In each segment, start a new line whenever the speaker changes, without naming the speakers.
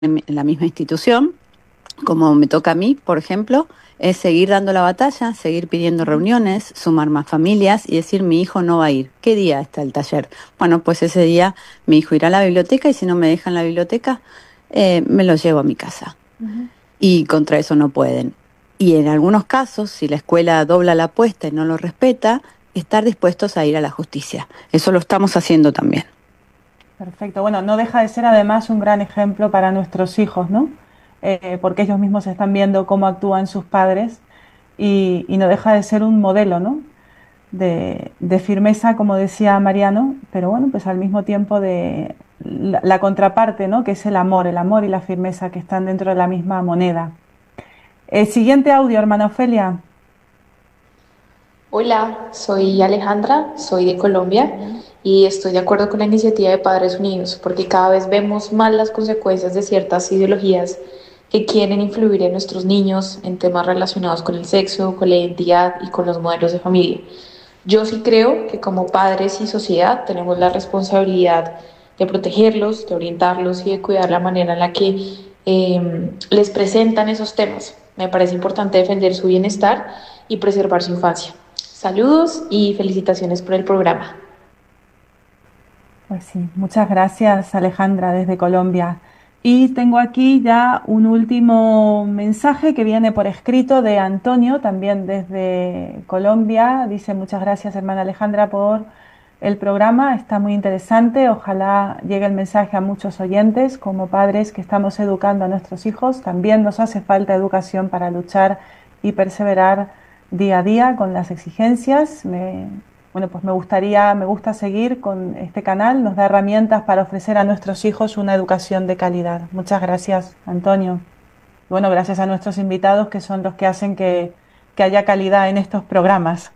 en la misma institución, como me toca a mí, por ejemplo, es seguir dando la batalla, seguir pidiendo reuniones, sumar más familias y decir mi hijo no va a ir. ¿Qué día está el taller? Bueno, pues ese día mi hijo irá a la biblioteca y si no me dejan la biblioteca, me lo llevo a mi casa. Y contra eso no pueden. Y en algunos casos, si la escuela dobla la apuesta y no lo respeta, estar dispuestos a ir a la justicia. Eso lo estamos haciendo también.
Perfecto. Bueno, no deja de ser además un gran ejemplo para nuestros hijos, ¿no? Porque ellos mismos están viendo cómo actúan sus padres y no deja de ser un modelo, ¿no? De firmeza, como decía Mariano, pero bueno, pues al mismo tiempo de la contraparte, ¿no? Que es el amor y la firmeza que están dentro de la misma moneda. Siguiente audio, hermana Ofelia.
Hola, soy Alejandra, soy de Colombia y estoy de acuerdo con la iniciativa de Padres Unidos porque cada vez vemos más las consecuencias de ciertas ideologías que quieren influir en nuestros niños en temas relacionados con el sexo, con la identidad y con los modelos de familia. Yo sí creo que como padres y sociedad tenemos la responsabilidad de protegerlos, de orientarlos y de cuidar la manera en la que les presentan esos temas. Me parece importante defender su bienestar y preservar su infancia. Saludos y felicitaciones por el programa.
Pues sí, muchas gracias Alejandra desde Colombia. Y tengo aquí ya un último mensaje que viene por escrito de Antonio, también desde Colombia. Dice muchas gracias hermana Alejandra por el programa, está muy interesante. Ojalá llegue el mensaje a muchos oyentes. Como padres que estamos educando a nuestros hijos, también nos hace falta educación para luchar y perseverar día a día con las exigencias. Bueno, pues me gusta seguir con este canal, nos da herramientas para ofrecer a nuestros hijos una educación de calidad. Muchas gracias, Antonio. Bueno, gracias a nuestros invitados que son los que hacen que haya calidad en estos programas.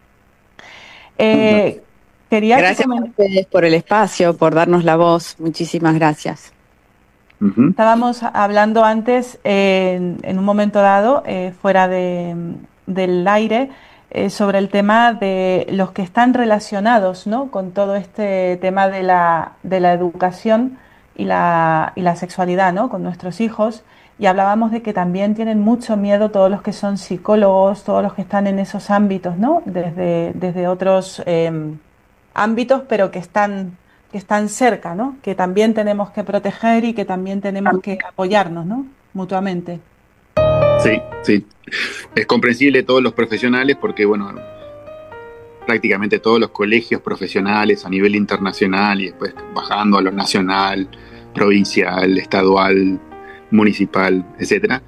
Quería que
Gracias a ustedes por el espacio, por darnos la voz. Muchísimas gracias.
estábamos hablando antes, en un momento dado, del aire, sobre el tema de los que están relacionados, ¿no? Con todo este tema de la educación y la sexualidad, ¿no? Con nuestros hijos. Y hablábamos de que también tienen mucho miedo todos los que son psicólogos, todos los que están en esos ámbitos, ¿no? Desde otros ámbitos, pero que están cerca, ¿no? Que también tenemos que proteger y que también tenemos que apoyarnos, ¿no? Mutuamente.
Sí, sí. Es comprensible todos los profesionales porque, bueno, prácticamente todos los colegios profesionales a nivel internacional y después bajando a lo nacional, provincial, estadual, municipal, etcétera,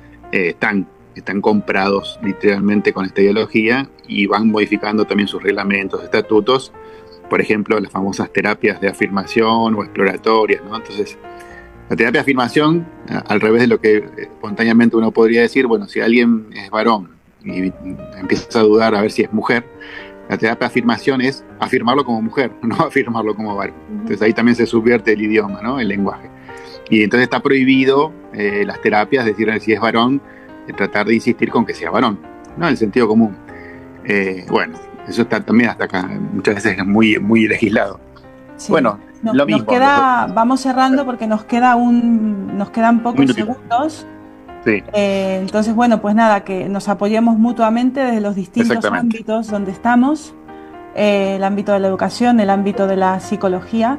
están comprados literalmente con esta ideología y van modificando también sus reglamentos, estatutos, por ejemplo, las famosas terapias de afirmación o exploratorias, ¿no? Entonces, la terapia de afirmación, al revés de lo que espontáneamente uno podría decir, bueno, si alguien es varón y empieza a dudar a ver si es mujer, la terapia de afirmación es afirmarlo como mujer, no afirmarlo como varón. Entonces ahí también se subvierte el idioma, ¿no? El lenguaje. Y entonces está prohibido las terapias, decir si es varón, tratar de insistir con que sea varón, ¿no? El sentido común. Bueno, eso está también hasta acá, muchas veces es muy, muy legislado.
Sí.
Bueno, lo mismo.
Vamos cerrando porque nos quedan pocos segundos.
Sí.
Entonces, bueno, pues nada, que nos apoyemos mutuamente desde los distintos ámbitos donde estamos, el ámbito de la educación, el ámbito de la psicología.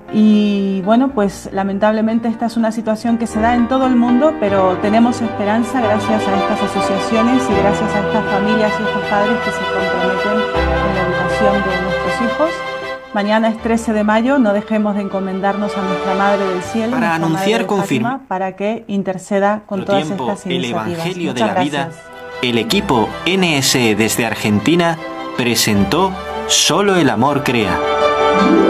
Y bueno, pues lamentablemente esta es una situación que se da en todo el mundo, pero tenemos esperanza gracias a estas asociaciones y gracias a estas familias y estos padres que se comprometen en la educación de nuestros hijos. Mañana es 13 de mayo, no dejemos de encomendarnos a nuestra Madre del Cielo,
para anunciar con firmeza,
para que interceda con todas estas iniciativas.
El Evangelio de la vida, el equipo NSE desde Argentina presentó Solo el amor crea.